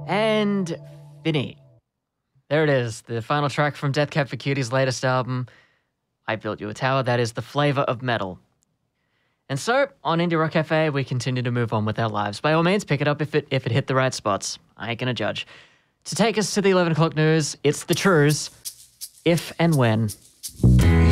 And Finny. There it is, the final track from Death Cab for Cutie's latest album, I Built You a Tower. That is The Flavor of Metal. And so, on Indie Rock Cafe, we continue to move on with our lives. By all means, pick it up if it hit the right spots. I ain't gonna judge. To take us to the 11 o'clock news, it's the Trues, If and When.